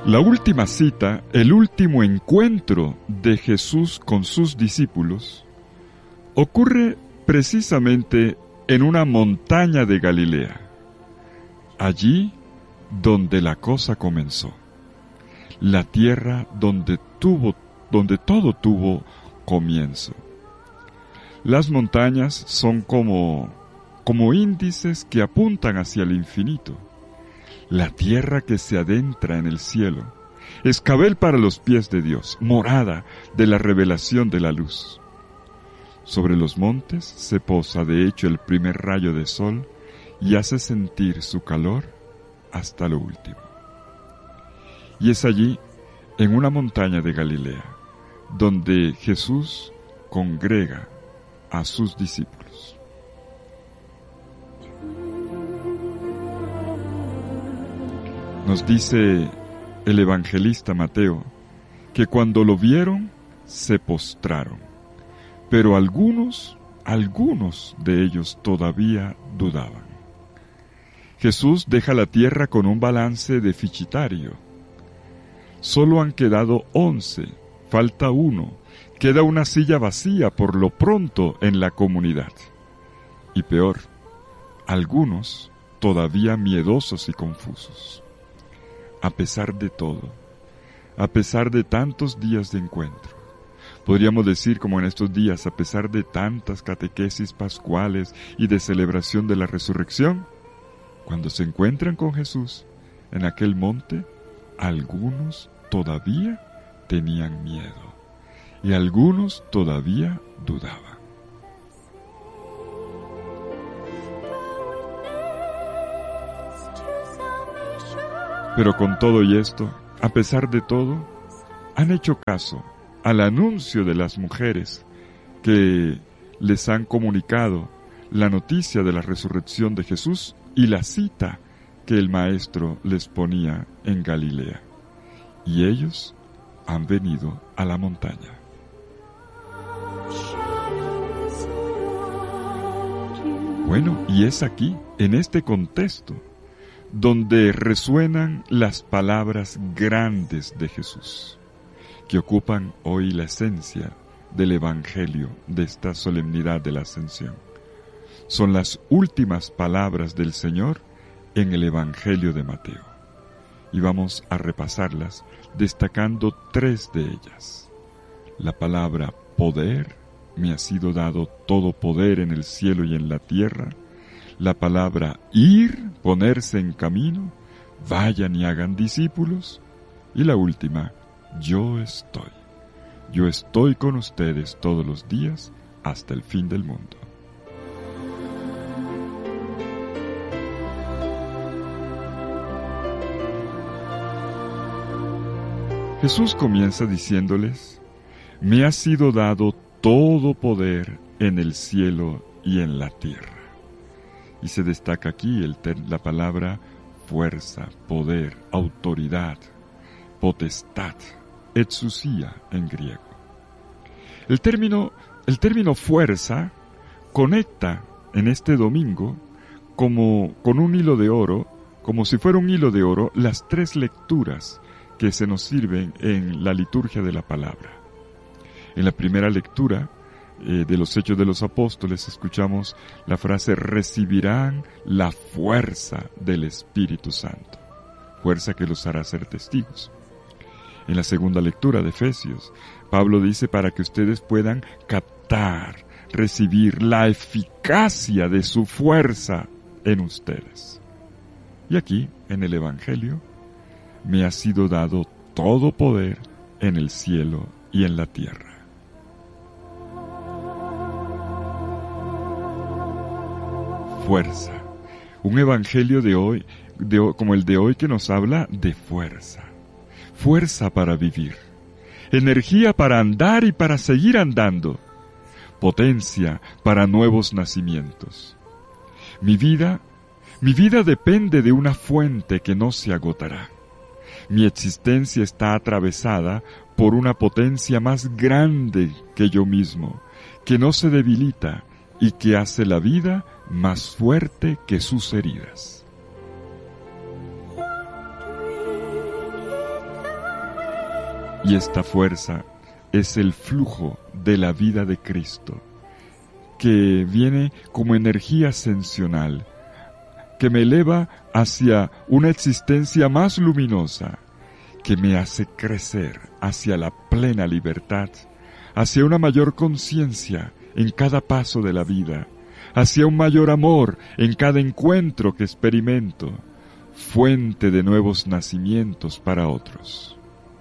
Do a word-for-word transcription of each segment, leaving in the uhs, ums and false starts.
La última cita, el último encuentro de Jesús con sus discípulos, ocurre precisamente en una montaña de Galilea, allí donde la cosa comenzó, la tierra donde tuvo, donde todo tuvo comienzo. Las montañas son como, como índices que apuntan hacia el infinito. La tierra que se adentra en el cielo, escabel para los pies de Dios, morada de la revelación de la luz. Sobre los montes se posa de hecho el primer rayo de sol y hace sentir su calor hasta lo último. Y es allí, en una montaña de Galilea, donde Jesús congrega a sus discípulos. Nos dice el evangelista Mateo que cuando lo vieron se postraron, pero algunos, algunos de ellos todavía dudaban. Jesús deja la tierra con un balance deficitario. Solo han quedado once, falta uno, queda una silla vacía por lo pronto en la comunidad. Y peor, algunos todavía miedosos y confusos. A pesar de todo, a pesar de tantos días de encuentro, podríamos decir como en estos días, a pesar de tantas catequesis pascuales y de celebración de la resurrección, cuando se encuentran con Jesús en aquel monte, algunos todavía tenían miedo y algunos todavía dudaban. Pero con todo y esto, a pesar de todo, han hecho caso al anuncio de las mujeres que les han comunicado la noticia de la resurrección de Jesús y la cita que el Maestro les ponía en Galilea. Y ellos han venido a la montaña. Bueno, y es aquí, en este contexto, donde resuenan las palabras grandes de Jesús, que ocupan hoy la esencia del Evangelio de esta solemnidad de la Ascensión. Son las últimas palabras del Señor en el Evangelio de Mateo. Y vamos a repasarlas destacando tres de ellas. La palabra poder, me ha sido dado todo poder en el cielo y en la tierra. La palabra ir, ponerse en camino, vayan y hagan discípulos. Y la última, yo estoy. Yo estoy con ustedes todos los días hasta el fin del mundo. Jesús comienza diciéndoles, me ha sido dado todo poder en el cielo y en la tierra. Y se destaca aquí el ter- la palabra fuerza, poder, autoridad, potestad, exousia en griego. El término, el término fuerza conecta en este domingo como con un hilo de oro, como si fuera un hilo de oro, las tres lecturas que se nos sirven en la liturgia de la palabra. En la primera lectura eh, de los Hechos de los Apóstoles escuchamos la frase recibirán la fuerza del Espíritu Santo, fuerza que los hará ser testigos. En la segunda lectura de Efesios, Pablo dice para que ustedes puedan captar, recibir la eficacia de su fuerza en ustedes. Y aquí, en el Evangelio, me ha sido dado todo poder en el cielo y en la tierra. Fuerza. Un evangelio de hoy, de, como el de hoy, que nos habla de fuerza. Fuerza para vivir. Energía para andar y para seguir andando. Potencia para nuevos nacimientos. Mi vida, mi vida depende de una fuente que no se agotará. Mi existencia está atravesada por una potencia más grande que yo mismo, que no se debilita y que hace la vida más fuerte que sus heridas. Y esta fuerza es el flujo de la vida de Cristo, que viene como energía ascensional, que me eleva hacia una existencia más luminosa, que me hace crecer hacia la plena libertad, hacia una mayor conciencia en cada paso de la vida, hacia un mayor amor en cada encuentro que experimento, fuente de nuevos nacimientos para otros.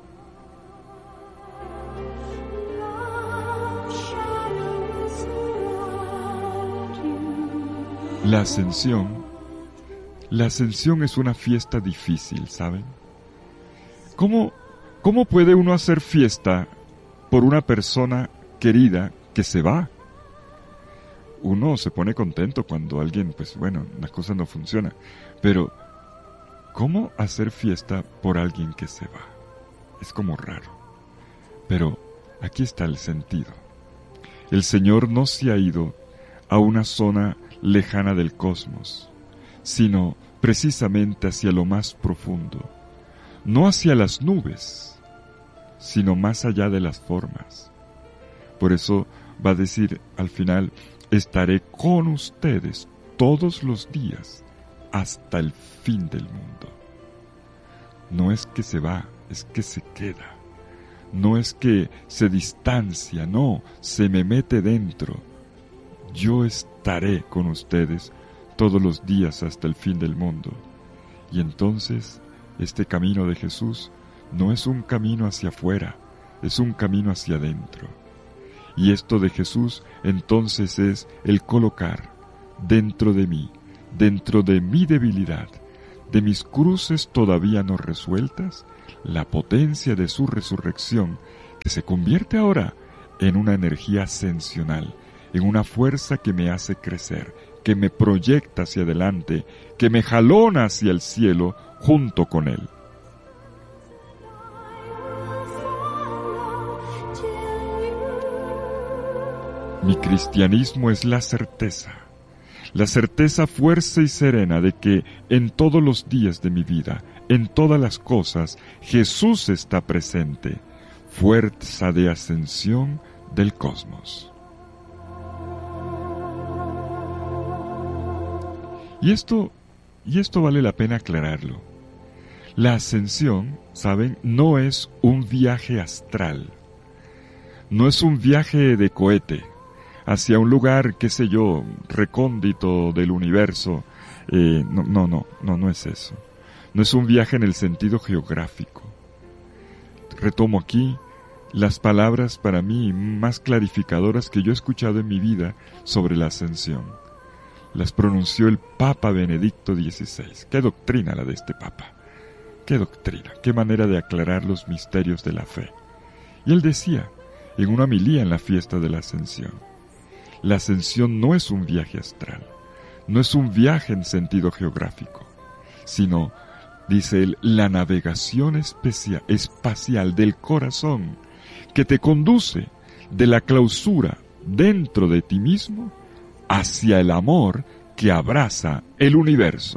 La ascensión, la ascensión es una fiesta difícil, ¿saben? ¿Cómo, cómo puede uno hacer fiesta por una persona querida que se va? Uno se pone contento cuando alguien, pues bueno, las cosas no funcionan. Pero, ¿cómo hacer fiesta por alguien que se va? Es como raro. Pero aquí está el sentido. El Señor no se ha ido a una zona lejana del cosmos, sino precisamente hacia lo más profundo. No hacia las nubes, sino más allá de las formas. Por eso va a decir al final, estaré con ustedes todos los días hasta el fin del mundo. No es que se va, es que se queda. No es que se distancia, no, se me mete dentro. Yo estaré con ustedes todos los días hasta el fin del mundo. Y entonces, este camino de Jesús no es un camino hacia afuera, es un camino hacia adentro. Y esto de Jesús entonces es el colocar dentro de mí, dentro de mi debilidad, de mis cruces todavía no resueltas, la potencia de su resurrección, que se convierte ahora en una energía ascensional, en una fuerza que me hace crecer, que me proyecta hacia adelante, que me jalona hacia el cielo junto con Él. Mi cristianismo es la certeza, la certeza fuerza y serena de que en todos los días de mi vida, en todas las cosas, Jesús está presente, fuerza de ascensión del cosmos. Y esto, y esto vale la pena aclararlo. La ascensión, ¿saben?, no es un viaje astral, no es un viaje de cohete hacia un lugar, qué sé yo, recóndito del universo. Eh, no, no, no, no, no es eso. No es un viaje en el sentido geográfico. Retomo aquí las palabras para mí más clarificadoras que yo he escuchado en mi vida sobre la ascensión. Las pronunció el Papa Benedicto dieciséis. Qué doctrina la de este Papa. Qué doctrina, qué manera de aclarar los misterios de la fe. Y él decía, en una homilía en la fiesta de la Ascensión, la ascensión no es un viaje astral, no es un viaje en sentido geográfico, sino, dice él, la navegación especia, espacial del corazón que te conduce de la clausura dentro de ti mismo hacia el amor que abraza el universo.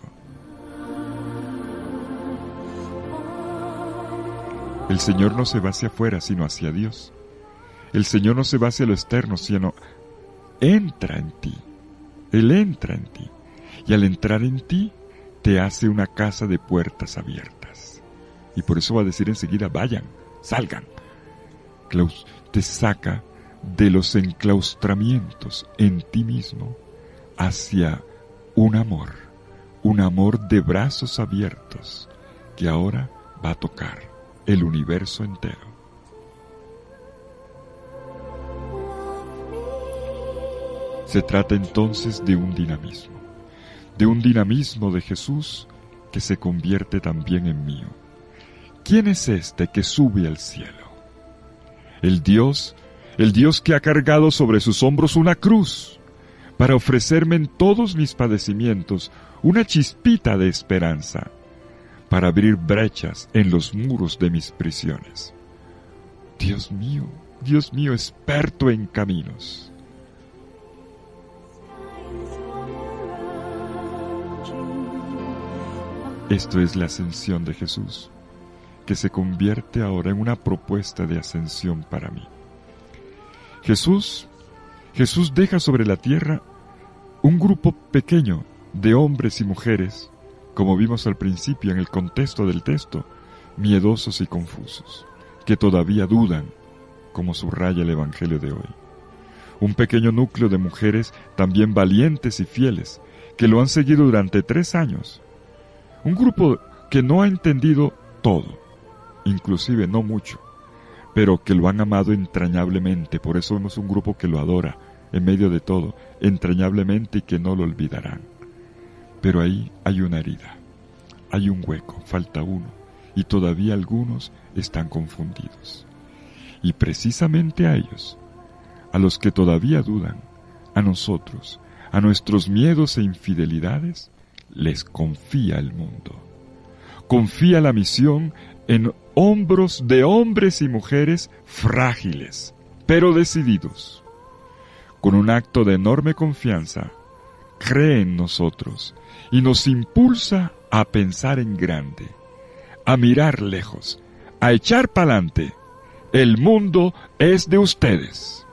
El Señor no se va hacia afuera, sino hacia Dios. El Señor no se va hacia lo externo, sino entra en ti. Él entra en ti. Y al entrar en ti, te hace una casa de puertas abiertas. Y por eso va a decir enseguida, vayan, salgan. Claus, te saca de los enclaustramientos en ti mismo hacia un amor, un amor de brazos abiertos que ahora va a tocar el universo entero. Se trata entonces de un dinamismo, de un dinamismo de Jesús que se convierte también en mío. ¿Quién es este que sube al cielo? El Dios, el Dios que ha cargado sobre sus hombros una cruz para ofrecerme en todos mis padecimientos una chispita de esperanza, para abrir brechas en los muros de mis prisiones. Dios mío, Dios mío, experto en caminos. Esto es la ascensión de Jesús, que se convierte ahora en una propuesta de ascensión para mí. Jesús, Jesús deja sobre la tierra un grupo pequeño de hombres y mujeres, como vimos al principio en el contexto del texto, miedosos y confusos, que todavía dudan, como subraya el Evangelio de hoy. Un pequeño núcleo de mujeres también valientes y fieles, que lo han seguido durante tres años. Un grupo que no ha entendido todo, inclusive no mucho, pero que lo han amado entrañablemente. Por eso vemos un grupo que lo adora en medio de todo, entrañablemente, y que no lo olvidarán. Pero ahí hay una herida, hay un hueco, falta uno, y todavía algunos están confundidos. Y precisamente a ellos, a los que todavía dudan, a nosotros, a nuestros miedos e infidelidades, les confía el mundo. Confía la misión en hombros de hombres y mujeres frágiles, pero decididos. Con un acto de enorme confianza, cree en nosotros y nos impulsa a pensar en grande, a mirar lejos, a echar pa'lante. El mundo es de ustedes.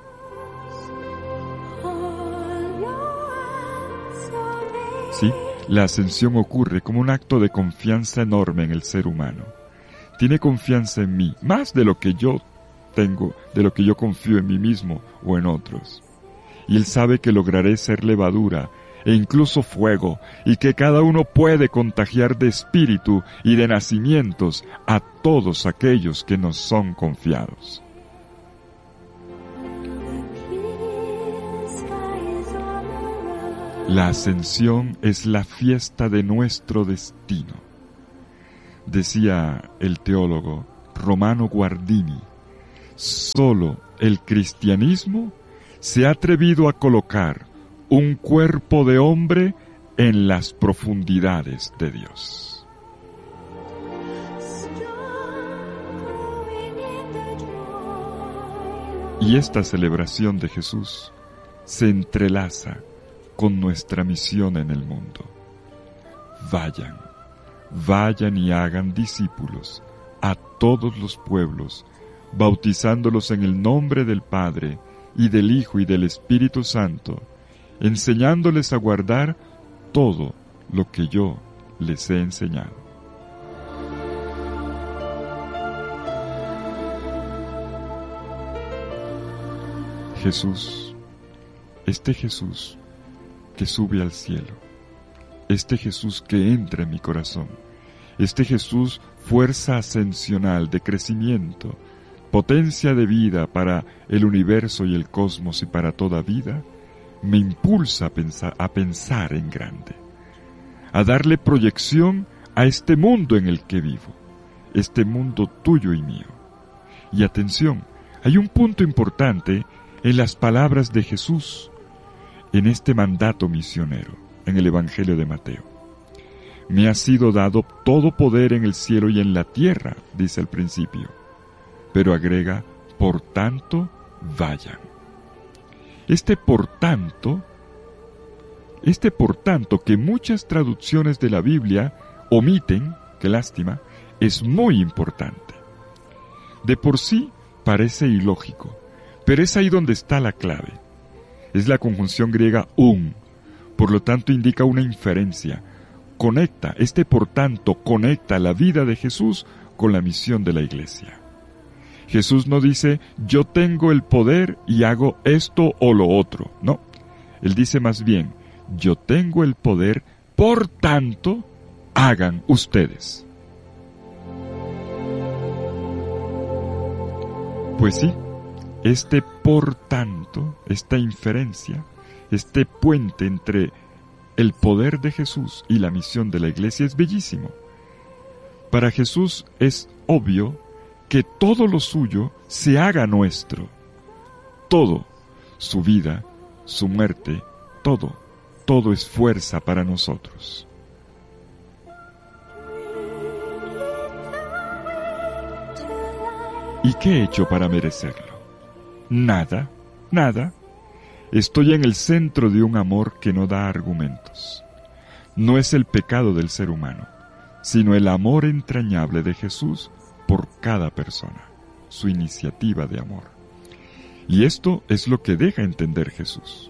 Sí, la ascensión ocurre como un acto de confianza enorme en el ser humano. Tiene confianza en mí, más de lo que yo tengo, de lo que yo confío en mí mismo o en otros. Y él sabe que lograré ser levadura e incluso fuego, y que cada uno puede contagiar de espíritu y de nacimientos a todos aquellos que nos son confiados. La ascensión es la fiesta de nuestro destino. Decía el teólogo Romano Guardini, solo el cristianismo se ha atrevido a colocar un cuerpo de hombre en las profundidades de Dios. Y esta celebración de Jesús se entrelaza con nuestra misión en el mundo. Vayan, vayan y hagan discípulos a todos los pueblos, bautizándolos en el nombre del Padre, y del Hijo y del Espíritu Santo, enseñándoles a guardar todo lo que yo les he enseñado. Jesús, este Jesús que sube al cielo, este Jesús que entra en mi corazón, este Jesús, fuerza ascensional de crecimiento, potencia de vida para el universo y el cosmos y para toda vida, me impulsa a pensar, a pensar en grande, a darle proyección a este mundo en el que vivo, este mundo tuyo y mío. Y atención, hay un punto importante en las palabras de Jesús, en este mandato misionero, en el Evangelio de Mateo. Me ha sido dado todo poder en el cielo y en la tierra, dice al principio. Pero agrega, por tanto, vayan. Este por tanto, este por tanto que muchas traducciones de la Biblia omiten, qué lástima, es muy importante. De por sí parece ilógico, pero es ahí donde está la clave. Es la conjunción griega un, por lo tanto indica una inferencia. Conecta, este por tanto conecta la vida de Jesús con la misión de la Iglesia. Jesús no dice, yo tengo el poder y hago esto o lo otro. No, Él dice más bien, yo tengo el poder, por tanto, hagan ustedes. Pues sí, este por tanto, esta inferencia, este puente entre el poder de Jesús y la misión de la Iglesia es bellísimo. Para Jesús es obvio que todo lo suyo se haga nuestro. Todo, su vida, su muerte, todo, todo es fuerza para nosotros. ¿Y qué he hecho para merecerlo? Nada, nada. Estoy en el centro de un amor que no da argumentos. No es el pecado del ser humano, sino el amor entrañable de Jesús por cada persona, su iniciativa de amor. Y esto es lo que deja entender Jesús.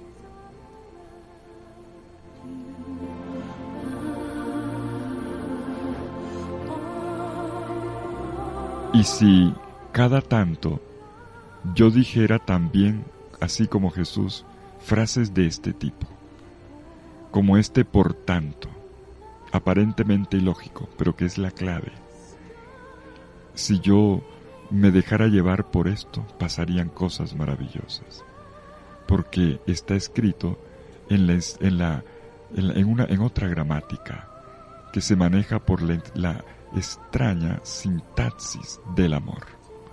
Y si cada tanto yo dijera también, así como Jesús, frases de este tipo, como este por tanto, aparentemente ilógico, pero que es la clave. Si yo me dejara llevar por esto, pasarían cosas maravillosas, porque está escrito en, la, en, la, en, la, en, una, en otra gramática que se maneja por la, la extraña sintaxis del amor.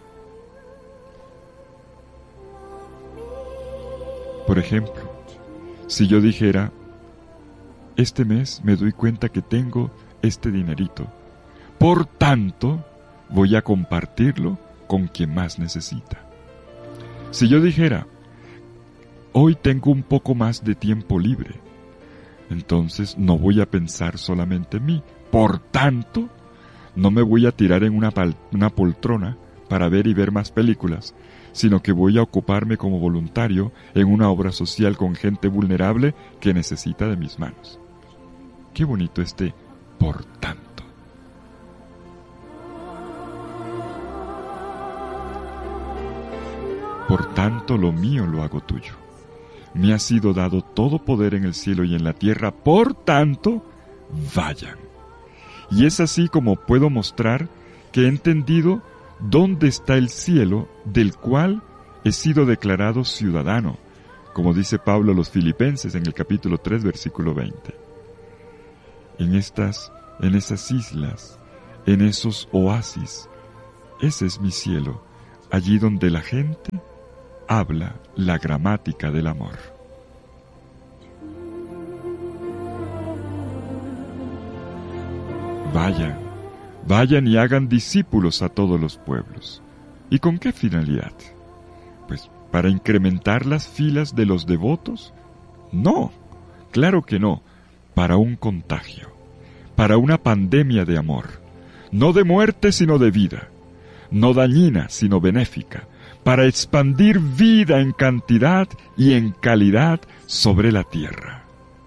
Por ejemplo, si yo dijera, este mes me doy cuenta que tengo este dinerito, por tanto, voy a compartirlo con quien más necesita. Si yo dijera, hoy tengo un poco más de tiempo libre, entonces no voy a pensar solamente en mí, por tanto, no me voy a tirar en una, pal- una poltrona para ver y ver más películas, sino que voy a ocuparme como voluntario en una obra social con gente vulnerable que necesita de mis manos. Qué bonito este por tanto. Por tanto, lo mío lo hago tuyo. Me ha sido dado todo poder en el cielo y en la tierra, por tanto, vayan. Y es así como puedo mostrar que he entendido dónde está el cielo del cual he sido declarado ciudadano, como dice Pablo a los Filipenses en el capítulo tres, versículo veinte. En estas, en esas islas, en esos oasis, ese es mi cielo, allí donde la gente habla la gramática del amor. Vayan, vayan y hagan discípulos a todos los pueblos. ¿Y con qué finalidad? Pues, ¿para incrementar las filas de los devotos? No, claro que no, para un contagio, para una pandemia de amor, no de muerte sino de vida, no dañina sino benéfica, para expandir vida en cantidad y en calidad sobre la tierra.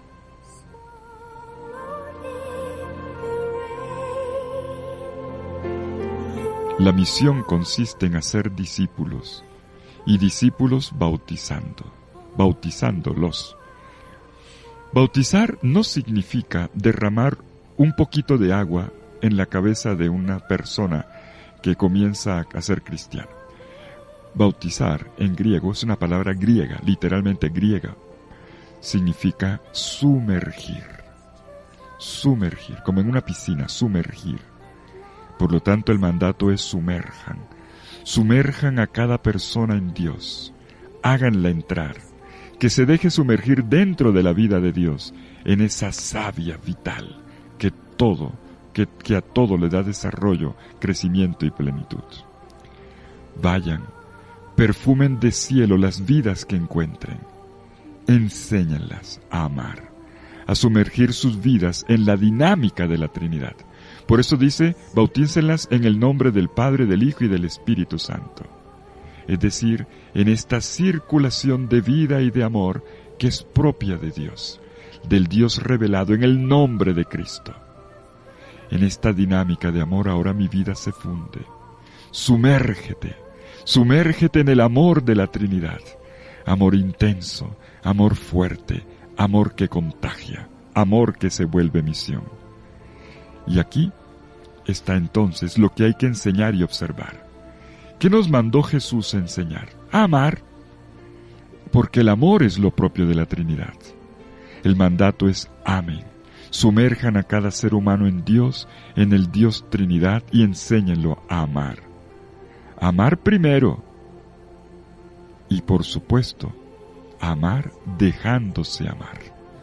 La misión consiste en hacer discípulos, y discípulos bautizando, bautizándolos. Bautizar no significa derramar un poquito de agua en la cabeza de una persona que comienza a ser cristiano. Bautizar en griego es una palabra griega, literalmente griega. Significa sumergir, sumergir, como en una piscina, sumergir. Por lo tanto, el mandato es sumerjan. Sumerjan a cada persona en Dios. Háganla entrar. Que se deje sumergir dentro de la vida de Dios, en esa savia vital que todo, que, que a todo le da desarrollo, crecimiento y plenitud. Vayan, perfumen de cielo las vidas que encuentren. Enséñenlas a amar, a sumergir sus vidas en la dinámica de la Trinidad. Por eso dice, bautícenlas en el nombre del Padre, del Hijo y del Espíritu Santo. Es decir, en esta circulación de vida y de amor que es propia de Dios, del Dios revelado en el nombre de Cristo. En esta dinámica de amor ahora mi vida se funde. Sumérgete, sumérgete en el amor de la Trinidad. Amor intenso, amor fuerte, amor que contagia, amor que se vuelve misión. Y aquí está entonces lo que hay que enseñar y observar. ¿Qué nos mandó Jesús a enseñar? A amar, porque el amor es lo propio de la Trinidad. El mandato es amen, sumerjan a cada ser humano en Dios, en el Dios Trinidad y enséñenlo a amar. Amar primero y por supuesto, amar dejándose amar.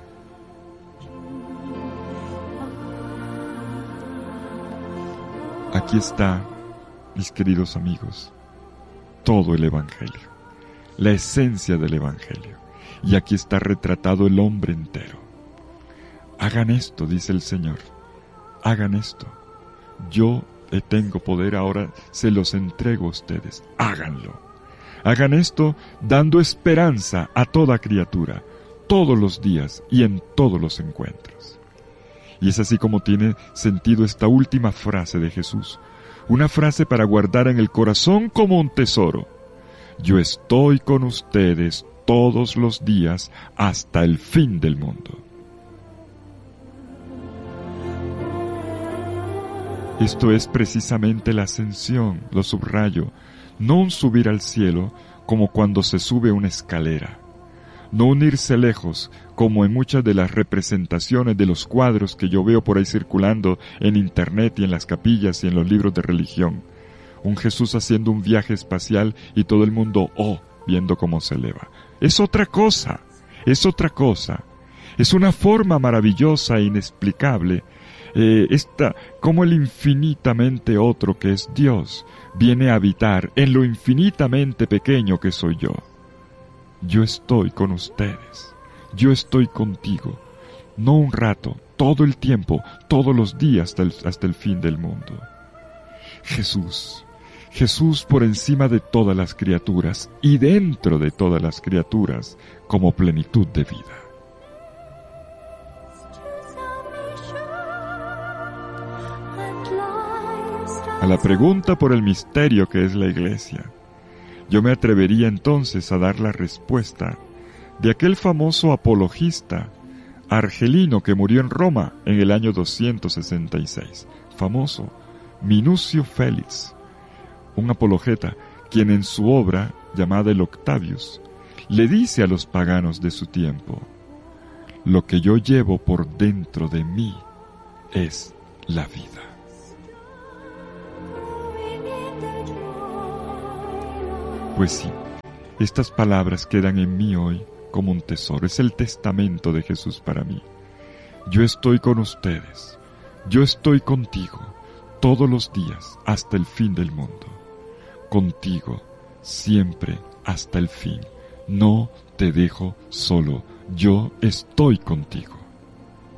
Aquí está, mis queridos amigos, todo el Evangelio, la esencia del Evangelio. Y aquí está retratado el hombre entero. Hagan esto, dice el Señor, hagan esto. Yo tengo poder, ahora se los entrego a ustedes. Háganlo. Hagan esto dando esperanza a toda criatura, todos los días y en todos los encuentros. Y es así como tiene sentido esta última frase de Jesús, una frase para guardar en el corazón como un tesoro. Yo estoy con ustedes todos los días hasta el fin del mundo. Esto es precisamente la ascensión, lo subrayo, no un subir al cielo como cuando se sube una escalera, no un irse lejos como en muchas de las representaciones de los cuadros que yo veo por ahí circulando en internet y en las capillas y en los libros de religión. Un Jesús haciendo un viaje espacial y todo el mundo, oh, viendo cómo se eleva. Es otra cosa, es otra cosa. Es una forma maravillosa e inexplicable. Eh, esta, como el infinitamente otro que es Dios, viene a habitar en lo infinitamente pequeño que soy yo. Yo estoy con ustedes, yo estoy contigo, no un rato, todo el tiempo, todos los días hasta el, hasta el fin del mundo. Jesús, Jesús por encima de todas las criaturas y dentro de todas las criaturas como plenitud de vida. A la pregunta por el misterio que es la Iglesia, yo me atrevería entonces a dar la respuesta de aquel famoso apologista argelino que murió en Roma en el año doscientos sesenta y seis, famoso Minucio Félix, un apologeta, quien en su obra, llamada el Octavius, le dice a los paganos de su tiempo: lo que yo llevo por dentro de mí es la vida. Pues sí, estas palabras quedan en mí hoy como un tesoro. Es el testamento de Jesús para mí. Yo estoy con ustedes. Yo estoy contigo todos los días hasta el fin del mundo. Contigo siempre hasta el fin. No te dejo solo. Yo estoy contigo.